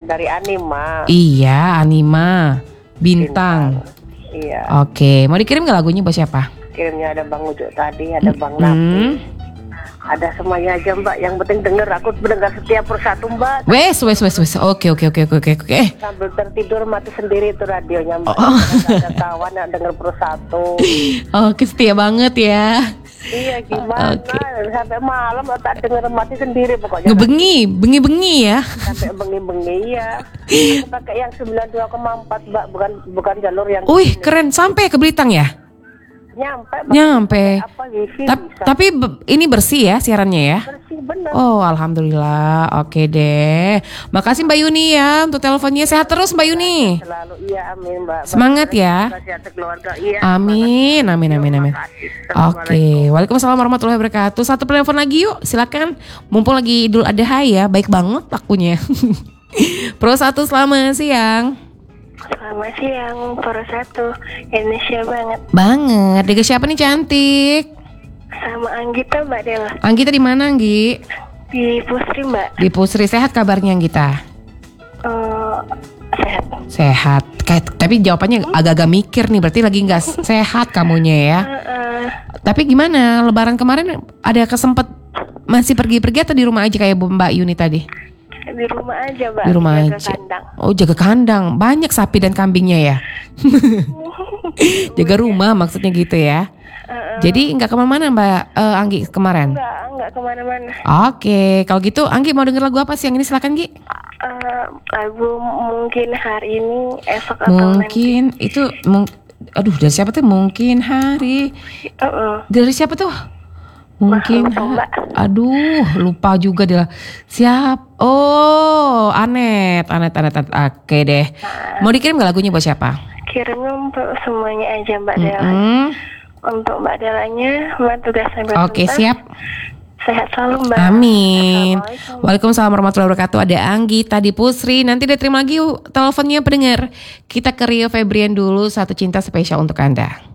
dari Anima. Iya, Anima Bintang. Iya. Oke, mau dikirim gak lagunya buat siapa? Kirimnya ada Bang Ujo tadi, ada Bang Nafi. Ada semuanya aja Mbak, yang penting denger, aku mendengar setiap persatu Mbak. Wes. Oke. Sambil tertidur mati sendiri itu radionya Mbak. Ada kawan yang denger persatu. Oke, setia banget ya. Iya gimana, sampai malam tak denger mati sendiri pokoknya. Bengi ya. Sampai bengi-bengi ya. Aku pakai yang 92,4 Mbak, bukan jalur yang. Wih, keren, sampai ke Belitung ya? Nyampe. Apa wifi tapi ini bersih ya siarannya ya? bersih bener. Oh, alhamdulillah. Oke deh. Makasih Mbak Yuni ya untuk teleponnya. Sehat terus Mbak Yuni. Selalu iya, amin Mbak. Semangat ya. Sehat keluarga, iya. Amin. Oke. Waalaikumsalam warahmatullahi wabarakatuh. Satu telepon lagi yuk, silakan. Mumpung lagi Idul Adha ya, baik banget akunya. Pro 1, selamat siang. Selamat siang, Pro 1. Indonesia banget. Dengan siapa nih cantik? Sama Anggita Mbak Dela. Anggita di mana, Anggi? Di Pusri Mbak. Di Pusri. Sehat kabarnya Anggita? Sehat. Sehat. Tapi jawabannya agak-agak mikir nih, berarti lagi nggak sehat kamunya ya. Tapi gimana? Lebaran kemarin ada kesempet masih pergi-pergi atau di rumah aja kayak Mbak Yuni tadi? Di rumah aja Mbak. Di rumah jaga aja. Kandang. Oh, jaga kandang. Banyak sapi dan kambingnya ya. Jaga rumah maksudnya gitu ya. Jadi nggak kemana-mana Mbak Anggi kemarin? Enggak kemana-mana. Oke, kalau gitu Anggi mau denger lagu apa sih yang ini, silakan Gi. Lagu mungkin hari ini, esok atau Mungkin nanti. Itu aduh, dari siapa tuh? Mungkin hari. Dari siapa tuh? Mungkin aduh, lupa juga dia. Siap. Oh, Anet. Oke deh. Mau dikirim gak lagunya buat siapa? Kirim untuk semuanya aja Mbak Dela. Untuk Mbak Delanya, Mbak tugasnya bertugas. Oke, siap. Sehat selalu Mbak. Amin. Waalaikumsalam warahmatullahi wabarakatuh. Ada Anggi tadi Pusri. Nanti dia terima lagi teleponnya pendengar. Kita ke Rio Febrian dulu, Satu Cinta spesial untuk Anda.